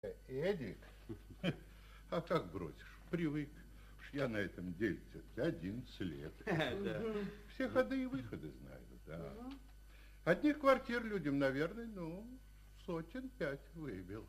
Эдик, а как бросишь? Привык. Уж я на этом деле-то 11 лет. Все ходы и выходы знаю, да. Одних квартир людям, наверное, сотен 5 выбил.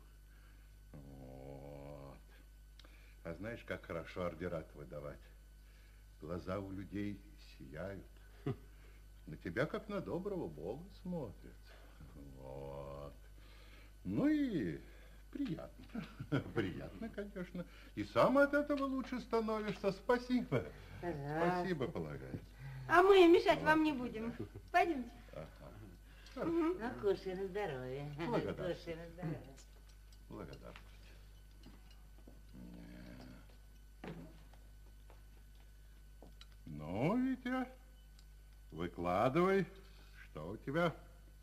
Вот. А знаешь, как хорошо ордера выдавать? Глаза у людей сияют. На тебя, как на доброго Бога, смотрят. Вот. Ну и приятно. Приятно, конечно. И сам от этого лучше становишься. Спасибо. Спасибо, полагаю. А мы мешать вам не будем. Пойдемте. Ага. Ну, кушай на здоровье. Благодарствуйте. Кушай на здоровье. Благодарствуйте. Ну, Витя, выкладывай, что у тебя?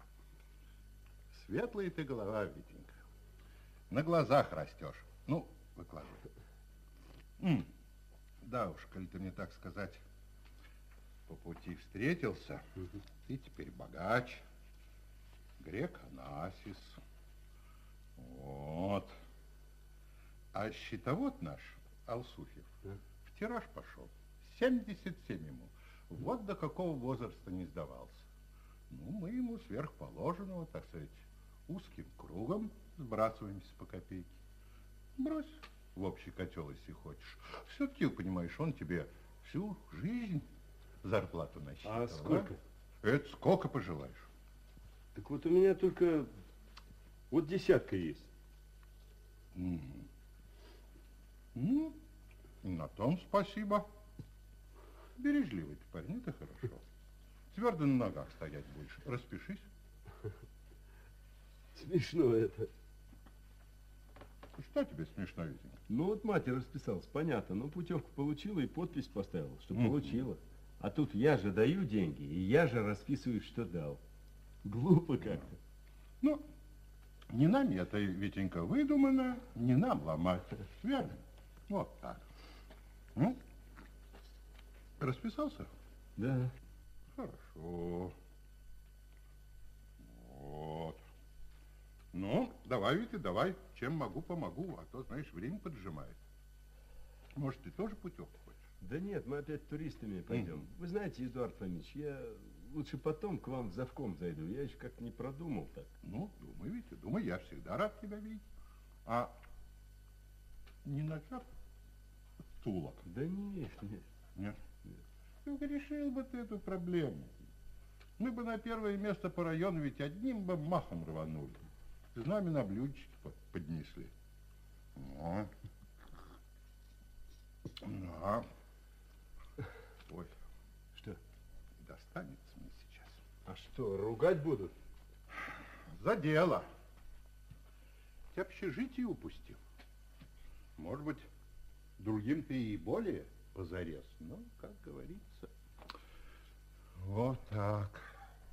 Светлая ты голова, Витенька. На глазах растешь. Ну, выкладывай. Да уж, коль ты мне, так сказать, по пути встретился, ты теперь богач. Грек Анасис. Вот. А счетовод наш, Алсуфьев, в тираж пошел. 77 ему. Вот до какого возраста не сдавался. Ну, мы ему сверхположенного, так сказать, узким кругом сбрасываемся по копейке. Брось в общий котел, если хочешь. Все-таки, понимаешь, он тебе всю жизнь зарплату насчитывал. А сколько? Это сколько пожелаешь. Так вот у меня только вот 10 есть. Ну, на том спасибо. Бережливый ты парень, это хорошо. Твердо на ногах стоять будешь. Распишись. Смешно это. Что тебе смешно, Витенька? Ну вот мать расписалась, понятно. Ну путевку получила и подпись поставила, что получила. А тут я же даю деньги, и я же расписываю, что дал. Глупо как-то. Ну, не нами это, Витенька, выдумано, не нам ломать. Верно? Вот так. Расписался? Да. Хорошо. Вот. Ну, давай, Витя, давай. Чем могу, помогу. А то, знаешь, время поджимает. Может, ты тоже путевку хочешь? Да нет, мы опять туристами пойдем. Вы знаете, Эдуард Фомич, я лучше потом к вам в завком зайду. Я еще как-то не продумал так. Ну, думай, Витя, думай, я всегда рад тебя видеть. А не начав Тулок? Да нет. Нет? Ну, решил бы ты эту проблему. Мы бы на первое место по району ведь одним бы махом рванули. С нами на блюдечке поднесли. Ну. Да. Ой. Что? Достанется мне сейчас. А что, ругать будут? За дело. Ты общежитие упустил. Может быть, другим ты и более позарез. Но, как говорится, вот так.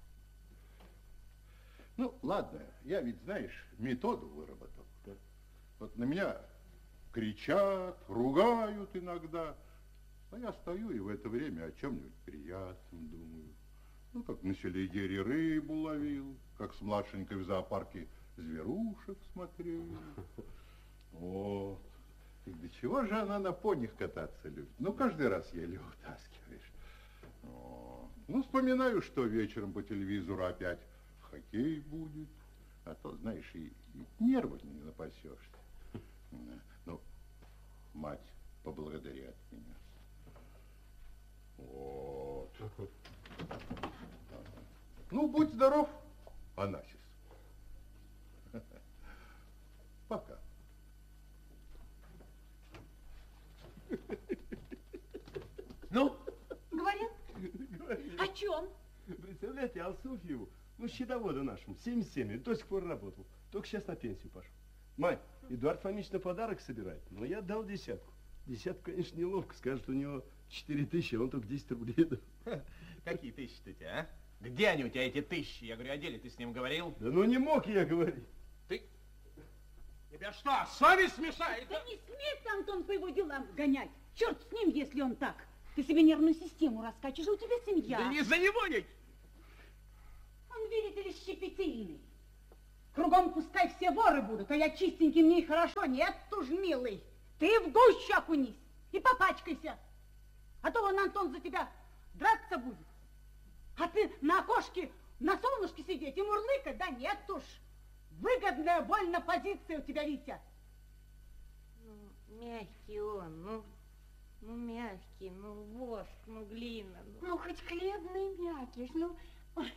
Ну, ладно, я ведь, знаешь, методу выработал. Да? Вот на меня кричат, ругают иногда. А я стою и в это время о чем-нибудь приятном думаю. Ну, как на селигере рыбу ловил, как с младшенькой в зоопарке зверушек смотрел. Вот. И до чего же она на поних кататься любит? Ну, каждый раз еле утаскиваешь. Ну, вспоминаю, что вечером по телевизору опять хоккей будет. А то, знаешь, и нервы не напасешься. Ну, мать поблагодарят меня. Вот. Ну, будь здоров, Анасис. Пока. Ну? Говорят? О чем? Представляете, Алсуфьеву, счетоводу нашему, 77, до сих пор работал. Только сейчас на пенсию пошел. Мать, Эдуард Фомич на подарок собирает, но я дал 10. 10, конечно, неловко. Скажет, у него 4000, а он только 10 рублей дал. Какие тысячи-то у тебя, а? Где они у тебя, эти 1000? Я говорю, о деле ты с ним говорил? Да ну не мог я говорить. Ты... Тебя что, совесть мешает? Да не смей ты, Антон, по его делам гонять. Черт с ним, если он так. Ты себе нервную систему раскачешь, а у тебя семья. Да не за него я... Он, видите ли, щепетильный. Кругом пускай все воры будут, а я чистенький, мне и хорошо. Нет уж, милый, ты в гущу окунись и попачкайся. А то вон Антон за тебя драться будет. А ты на окошке, на солнышке сидеть и мурлыкать, да нет уж. Выгодная больно позиция у тебя, Витя. Ну, мягкий он, ну мягкий, ну воск, ну глина. Ну, хоть хлебный мякиш, ну... Ой.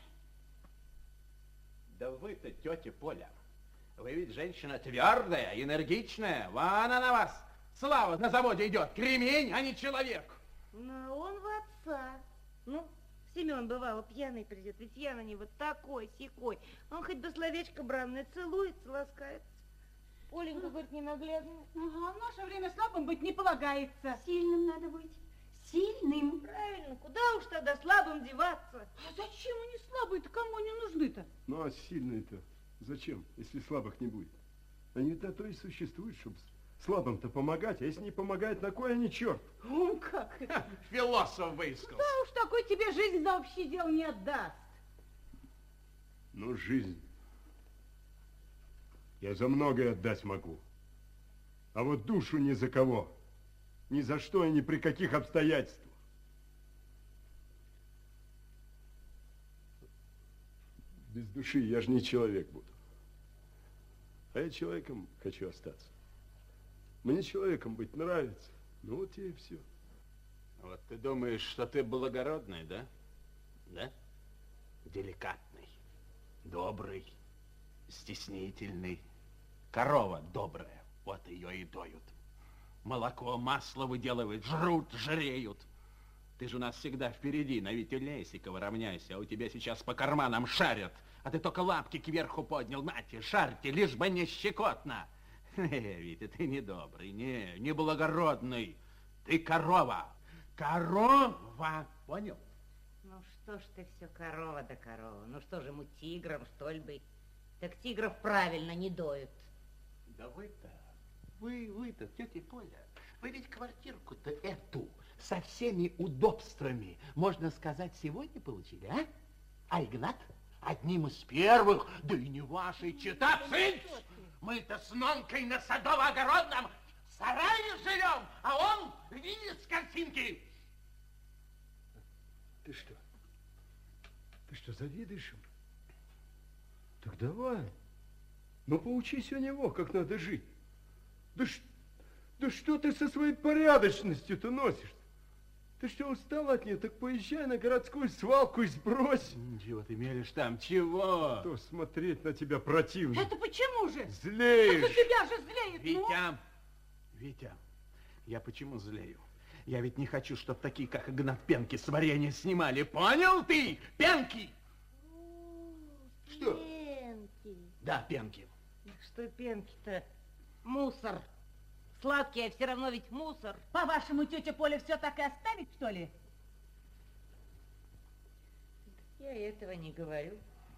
Да вы-то, тетя Поля, вы ведь женщина твердая, энергичная. Вон она на вас. Слава на заводе идет. Кремень, а не человек. Ну, он в отца. Ну, Семен, бывало, пьяный придет, ведь я на него такой-сякой. Он хоть бы словечко бранное целуется, ласкается. Оленька, говорит, ненаглядная. Ага, в наше время слабым быть не полагается. Сильным надо быть. Сильным. Правильно, куда уж тогда слабым деваться? А зачем они слабые-то? Кому они нужны-то? Ну, а сильные-то зачем, если слабых не будет? Они для того и существуют, чтобы слабым-то помогать, а если не помогает, на кой они черт? Как? Философ выискался. Да уж такой тебе жизнь за общее дело не отдаст. Ну, жизнь. Я за многое отдать могу. А вот душу ни за кого. Ни за что и ни при каких обстоятельствах. Без души я же не человек буду. А я человеком хочу остаться. Мне человеком быть нравится. Ну вот тебе и все. Вот ты думаешь, что ты благородный, да? Да? Деликатный, добрый, стеснительный. Корова добрая, вот ее и доют. Молоко, масло выделывают, жрут, жреют. Ты же у нас всегда впереди, на Витю Лесикова равняйся, а у тебя сейчас по карманам шарят, а ты только лапки кверху поднял. Нате, шарьте, лишь бы не щекотно. Витя, ты не добрый, не благородный. Ты корова. Корова, понял? Ну что ж ты все корова да корова. Ну что же ему тигром, что ли, быть? Так тигров правильно не доют. Да вы-то, тетя Поля, вы ведь квартирку-то эту со всеми удобствами, можно сказать, сегодня получили, а? А Игнат одним из первых, да и не вашей чета, цыц! Мы-то с Нонкой на садово-огородном сарае живем, а он видит с картинки. Ты что? Ты что, завидуешь им? Так давай. Ну, поучись у него, как надо жить. Да что ты со своей порядочностью-то носишь? Ты что, устал от нее? Так поезжай на городскую свалку и сбрось. Чего ты мелешь там? Чего? То смотреть на тебя противно. Это почему же? Злеешь. Это тебя же злеет, Витя, я почему злею? Я ведь не хочу, чтобы такие, как Игнат, пенки с варенья снимали. Понял ты? Пенки! Что? Пенки. Да, пенки. Что пенки-то? Мусор. Сладкий, а все равно ведь мусор. По-вашему, тетя Поля все так и оставит, что ли? Я этого не говорю.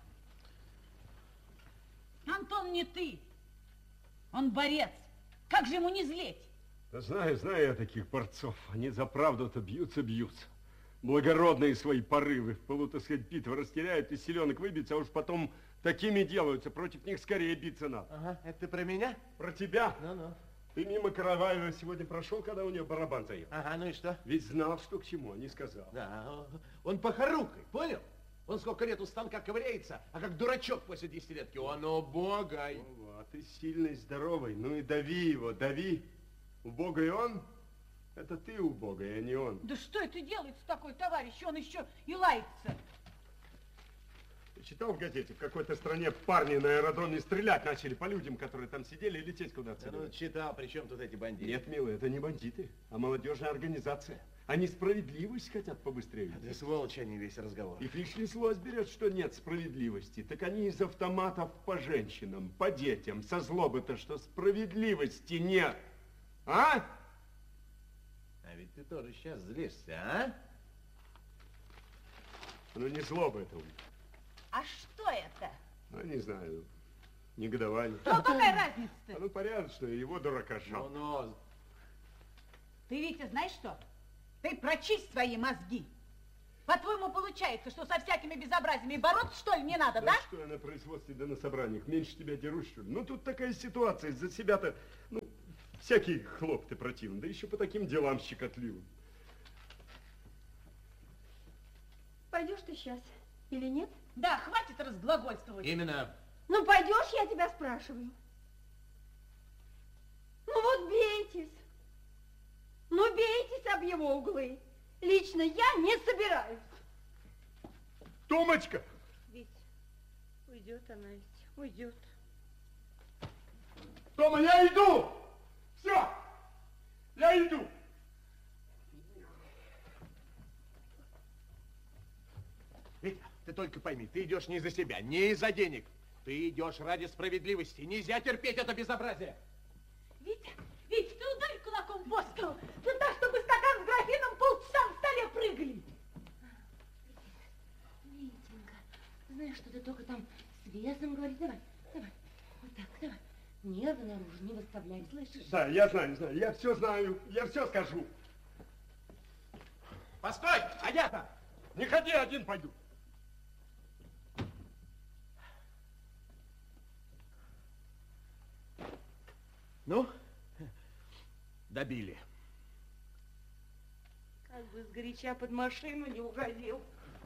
Антон, не ты. Он борец. Как же ему не злеть? Да знаю я таких борцов. Они за правду-то бьются. Благородные свои порывы. В пылу, так сказать, битвы растеряют, из селенок выбиться, а уж потом такими делаются. Против них скорее биться надо. Ага, это ты про меня? Про тебя? Ну-ну. Ты мимо Караваева сегодня прошел, когда у нее барабан заехал? Ага, ну и что? Ведь знал, что к чему, а не сказал. Да, он похорукой, понял? Он сколько лет у станка ковыряется, а как дурачок после 10-летки, он убогой. А ты сильный, здоровый, ну и дави его, дави. Убогой он, это ты убогой, а не он. Да что это делается такой, товарищ? Он еще и лается. Ты читал в газете, в какой-то стране парни на аэродроме стрелять начали по людям, которые там сидели, и лететь куда-то? Ну, читал, при чем тут эти бандиты? Нет, милый, это не бандиты, а молодежная организация. Они справедливость хотят побыстрее. Да сволочь они весь разговор. Их лишняя злость берет, что нет справедливости. Так они из автоматов по женщинам, по детям, со злобы-то, что справедливости нет. А? А ведь ты тоже сейчас злишься, а? Ну, не злоба это у них. А что это? Ну, не знаю, негодование. Ну, какая разница-то? Ну, порядочно, его дурака жал. Ты, Витя, знаешь что? Ты прочисть свои мозги. По-твоему, получается, что со всякими безобразиями бороться, что ли, не надо, да? Что я на производстве да на собраниях? Меньше тебя дерусь, что ли? Ну, тут такая ситуация, из-за себя-то, ну, всякие хлопоты противны, да еще по таким делам щекотливым. Пойдешь ты сейчас или нет? Да, хватит разглагольствовать. Именно. Ну, пойдешь, я тебя спрашиваю. Ну, вот бейтесь. Ну, бейтесь об его углы. Лично я не собираюсь. Томочка! Ведь уйдет она ведь, уйдет. Тома, я иду! Все! Я иду! Витя, ты только пойми, ты идешь не из-за себя, не из-за денег. Ты идешь ради справедливости. Нельзя терпеть это безобразие. Витя, ты ударь кулаком по столу. Да так, чтобы стакан с графином полчаса на столе прыгали. Витенька, знаешь, что ты только там с весом говоришь? Давай, вот так, давай. Нервы наружу не выставляй, слышишь? Да, я знаю, я все знаю, я все скажу. Постой, а я-то? Не ходи, один пойду. Ну, добили. Как бы сгоряча под машину не угодил.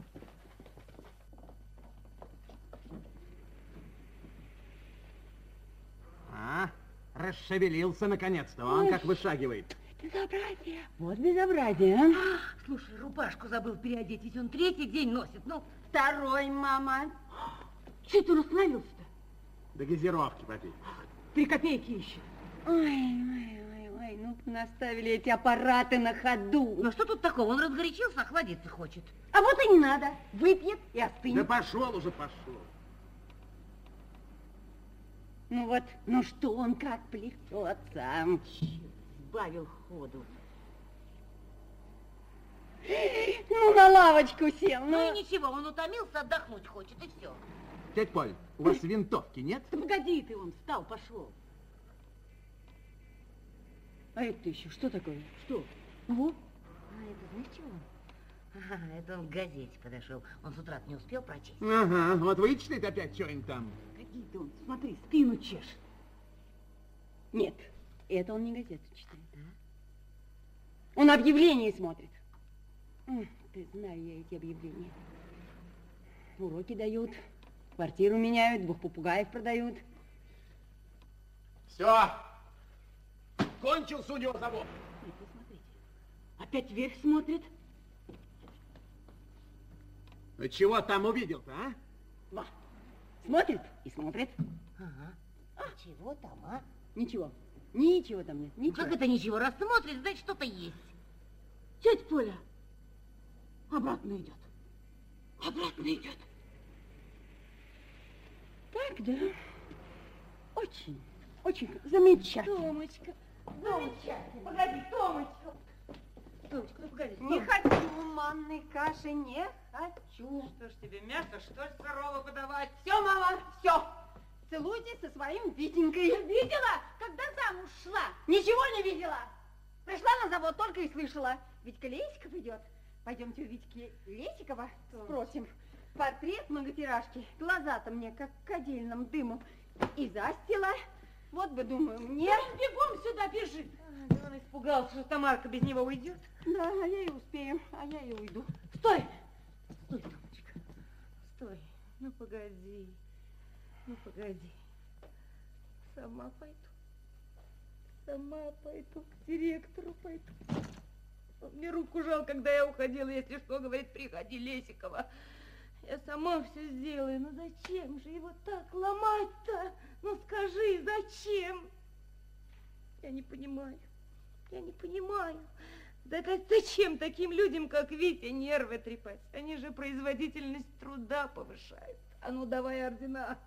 А, расшевелился наконец-то. Он как вышагивает. Безобразие. Вот безобразие, а? Слушай, рубашку забыл переодеть, ведь он третий день носит. Ну, Второй, мама. Че ты остановился-то? До газировки попить. 3 копейки ищет. Ой, ну наставили эти аппараты на ходу. ну что тут такого? Он разгорячился, охладиться хочет. А вот и не надо. Выпьет и остынет. Да пошел уже, пошел. Ну вот, ну что он как плетется. Сбавил ходу. Ну, на лавочку сел. Ну и ничего, он утомился, отдохнуть хочет, и все. Тетя Поль, у вас винтовки нет? Да погоди ты, он встал, пошел. А это еще что такое? Что? Вот. А это знаешь чего? Ага, это он к газете подошел. Он с утра не успел прочесть. Ага, вот вычитает опять что-нибудь там. Погоди ты, он, смотри, спину чешет. Нет, это он не газету читает. Он объявления смотрит. Ты знаю я эти объявления. Уроки дают, квартиру меняют, 2 попугаев продают. Все. Кончился у него завод. Нет, посмотрите. Опять вверх смотрит. Ну чего там увидел-то, а? Во. Смотрит и смотрит. Ага. А чего там, а? Ничего. Ничего там нет. Ничего. Как это ничего? Раз смотрит, значит, что-то есть. Тетя Поля, обратно идет. Обратно идет. Так, да. Очень, очень замечательно. Томочка, погоди, Томочка. Томочка, ну погоди. Не хочу манной каши, не хочу. Что ж тебе, мясо, что ж сырого подавать? Все, мама, все. Целуйтесь со своим Витенькой. Видела, когда замуж шла? Ничего не видела. Пришла на завод, только и слышала. Витька Лесиков идет. Пойдемте у Витьки Лесикова спросим. Портрет многотиражки. Глаза-то мне как кадильным дымом. И застила. Вот бы, думаю, мне... Да он бегом сюда бежит. Да он испугался, что Тамарка без него уйдет. Да, а я и успею, а я и уйду. Стой! Стой, Томочка, стой. Ну, погоди. Ну, погоди. Сама пойду. Сама пойду, к директору пойду. Он мне руку жал, когда я уходила, если что, говорит, приходи, Лесикова. Я сама все сделаю. Ну, зачем же его так ломать-то? Ну, скажи, зачем? Я не понимаю. Я не понимаю. Да зачем таким людям, как Витя, нервы трепать? Они же производительность труда повышают. А ну, давай ордена.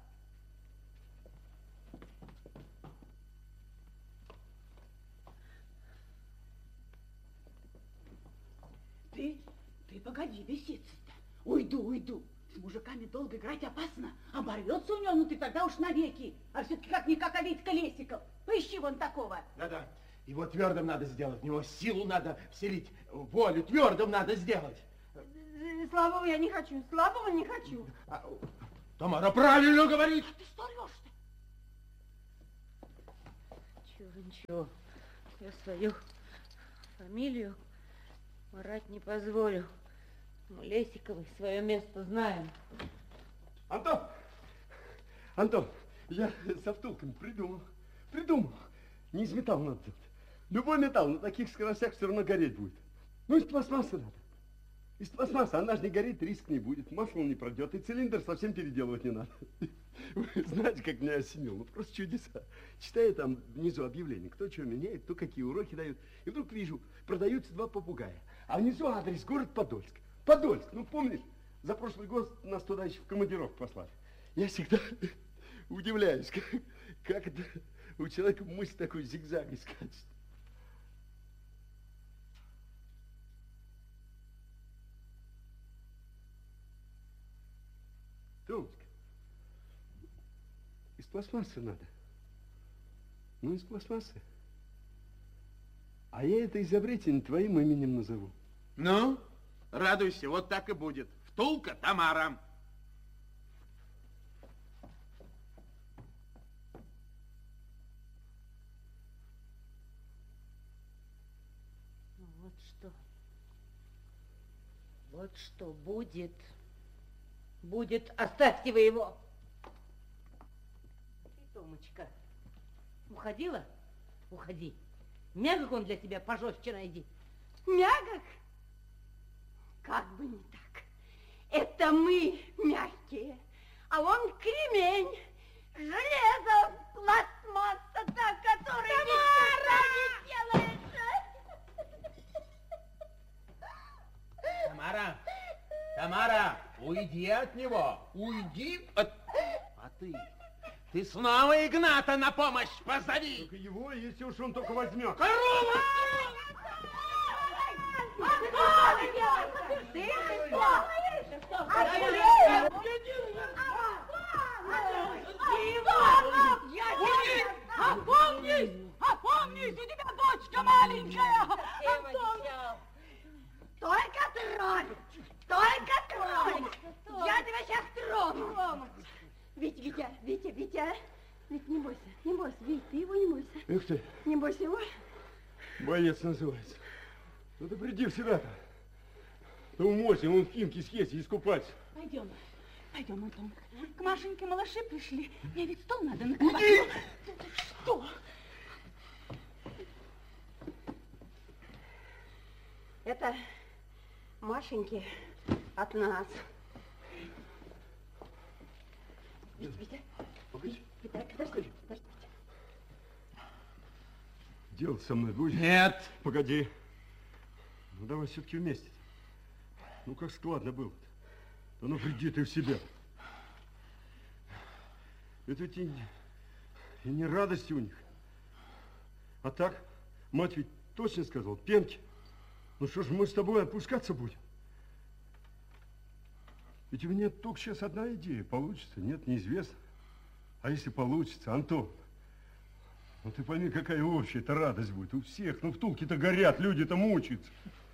Ты погоди беситься-то. Уйду. С мужиками долго играть опасно. Оборвется у него, ну ты тогда уж навеки. А все-таки как-никак Витька Лесиков. Поищи вон такого. Да-да. Его твердым надо сделать, в него силу надо вселить, волю твердым надо сделать. Слабого я не хочу, слабого не хочу. Тамара правильно говорит. Ты что рвешь-то? Ничего. Я свою фамилию марать не позволю. Мы Лесиковой свое место знаем. Антон! Антон, я со втулками придумал. Не из металла надо делать. Любой металл на таких скоростях все равно гореть будет. Ну, из пластмассы надо. Из пластмассы, она же не горит, риск не будет, масло не пройдет, и цилиндр совсем переделывать не надо. Вы знаете, как меня осенило? Ну, просто чудеса. Читаю там внизу объявление, кто что меняет, кто какие уроки дает. И вдруг вижу, продаются 2 попугая. А внизу адрес город Подольск. Подольск, ну помнишь, за прошлый год нас туда еще в командировку послали. Я всегда удивляюсь, как это у человека мысль такой зигзагой скачет. Томочка, из пластмассы надо. Ну, из пластмассы. А я это изобретение твоим именем назову. Ну, радуйся, вот так и будет. Втулка Тамара. Ну, вот что будет. Будет, оставьте вы его. Ты, Томочка, уходила? Уходи. Мягок он для тебя, пожестче найди. Мягок? Как бы не так. Это мы мягкие, а он кремень, железо, пластмасса, та, которая никогда не делается. Тамара, уйди от него, уйди от... А ты снова Игната на помощь позови. Только его, если уж он только возьмет. Корова! Ты что? Опомнись, у тебя дочка маленькая. Антон! Только тронь. Я тебя сейчас трону. Витя, ведь не бойся, Вить, ты его не бойся. Эх ты. Не бойся его. Боец называется. Ну ты приди в себя-то. Да умойся, вон в Химки съесть и искупаться. Пойдем, Антон. К Машеньке малыши пришли. Мне ведь стол надо накрывать. Что? Это Машеньке от нас. Витя, Погоди. подожди. Делать со мной будешь? Нет. Погоди. Ну давай все-таки вместе. Ну как складно было-то. Да ну приди ты в себя. Это ведь и не радости у них. А так, мать ведь точно сказала, пенки. Ну что ж, мы с тобой отпускаться будем? Ведь у меня только сейчас одна идея. Получится? Нет, неизвестно. А если получится, Антон, ну ты пойми, какая общая-то радость будет у всех. Ну втулки-то горят, люди-то мучаются.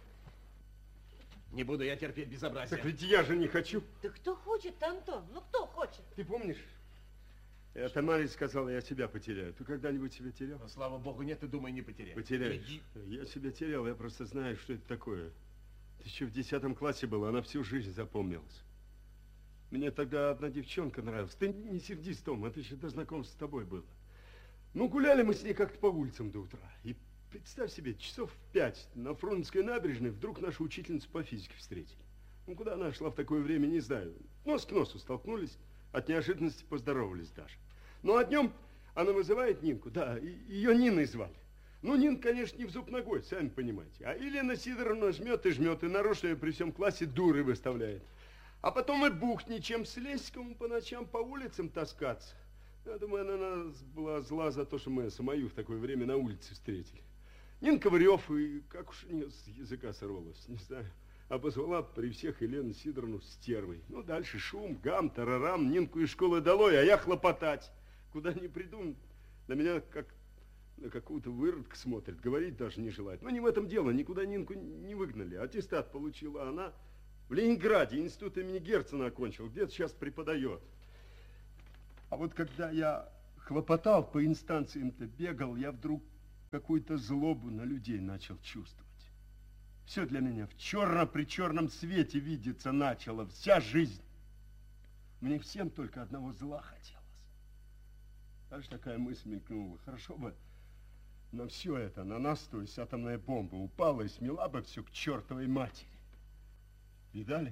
Не буду я терпеть безобразие. Так ведь я же не хочу. Да кто хочет, Антон? Ну кто хочет? Ты помнишь? Это Мария сказала, я себя потеряю. Ты когда-нибудь себя терял? Но, слава богу, нет, и думай, не потеряй. Потеряешь. Иди. Я себя терял, я просто знаю, что это такое. Ты еще в 10 классе была, она всю жизнь запомнилась. Мне тогда одна девчонка нравилась. Ты не сердись, Том, это еще до знакомства с тобой было. Ну, гуляли мы с ней как-то по улицам до утра. И представь себе, часов в 5 на Фрунзенской набережной вдруг нашу учительницу по физике встретили. Ну, куда она шла в такое время, не знаю. Нос к носу столкнулись, от неожиданности поздоровались даже. Ну, а днем она вызывает Нинку, да, ее Ниной звали. Ну, Нин, конечно, не в зуб ногой, сами понимаете. А Елена Сидоровна жмет, и нарочно ее при всем классе дурой выставляет. А потом и бухни, чем с Лесиковым по ночам по улицам таскаться. Я думаю, она нас была зла за то, что мы самую в такое время на улице встретили. Нинка врёв, и как уж у нее с языка сорвалось, не знаю. А позвала при всех Елену Сидоровну стервой. Ну, дальше шум, гам, тарарам, Нинку из школы долой, а я хлопотать. Куда ни приду, на меня как на какого-то выродка смотрит, говорить даже не желает. Но не в этом дело, никуда Нинку не выгнали. Аттестат получила она, В Ленинграде институт имени Герцена окончил, где-то сейчас преподает. А вот когда я хлопотал по инстанциям-то, бегал, я вдруг какую-то злобу на людей начал чувствовать. Все для меня в черно-причерном свете видеться начало, вся жизнь. Мне всем только одного зла хотелось. Даже такая мысль мелькнула. Хорошо бы на все это, на нас, то есть атомная бомба, упала и смела бы все к чертовой матери. Видали?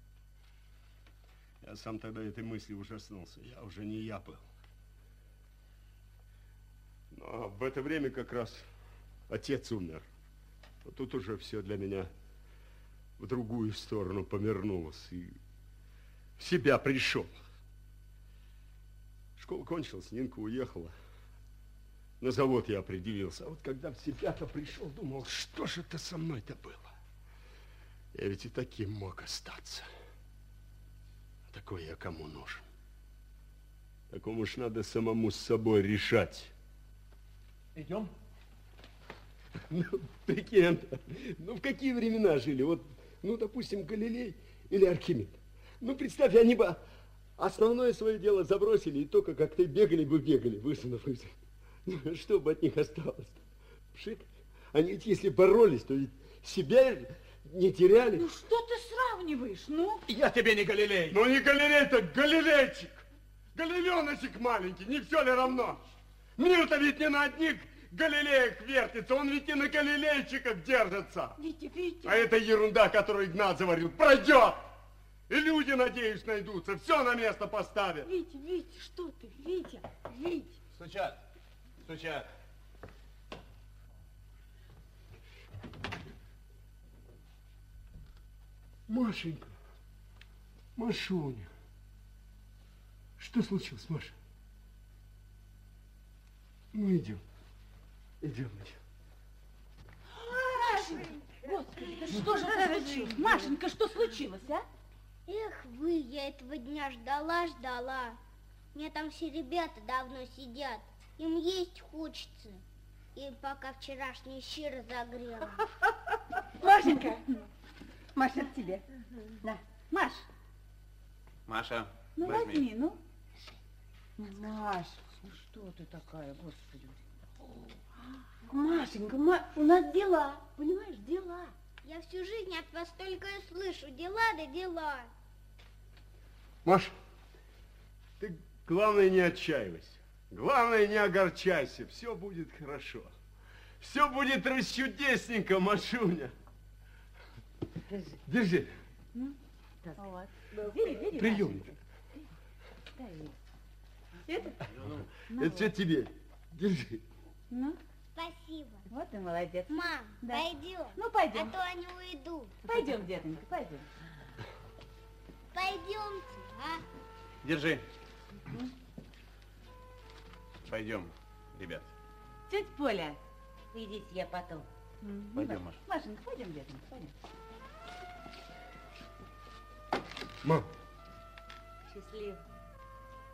Я сам тогда этой мысли ужаснулся. Я уже не я был. Но в это время как раз отец умер. Вот тут уже все для меня в другую сторону повернулось. И в себя пришел. Школа кончилась, Нинка уехала. На завод я определился. А вот когда в себя-то пришел, думал, что же это со мной-то было? Я ведь и таким мог остаться. А такой я кому нужен? Такому уж надо самому с собой решать. Идем? Ну, прикинь, ну в какие времена жили? Вот, ну, допустим, Галилей или Архимед. Ну, представь, они бы основное свое дело забросили, и только как ты бегали бы, высунув их. Ну, что бы от них осталось? Пшик. Они ведь если боролись, то ведь себя не теряли. Ну, что ты сравниваешь, ну? Я тебе не Галилей. Ну, не Галилей, так Галилейчик. Галилеоночек маленький, не все ли равно? Мир-то ведь не на одних Галилеях вертится, он ведь и на Галилейчиках держится. Витя. А это ерунда, которую Игнат заварил, пройдет. И люди, надеюсь, найдутся, все на место поставят. Витя, что ты, Витя. Стучат. Машенька, Машуня, что случилось, Маша? Ну, идем. Господи, да что же это случилось? Машенька, что случилось, а? Эх вы, я этого дня ждала. У меня там все ребята давно сидят. Им есть хочется. И пока вчерашний щи разогрела. Машенька, Маша, это тебе. На. Маш, Маша, ну возьми. возьми, ну. Маш, ну что ты такая, господи. Машенька, у нас дела, понимаешь, дела. Я всю жизнь от вас только и слышу. Дела да дела. Маш, ты главное не отчаивайся. Главное не огорчайся. Все будет хорошо. Все будет расчудесненько, Машуня. Держи. Вот. Бери, Приемник. Это? Это все тебе. Держи. Ну, Спасибо. вот и молодец. Мам, Да. пойдем. Ну, пойдем. А то они уйдут. Пойдем, детонька, пойдем. Пойдемте, а? Держи. Пойдем, ребят. Тетя Поля. Идите, я потом. Пойдем, Маша. Машенька, пойдем, детонька, пойдем. Мам,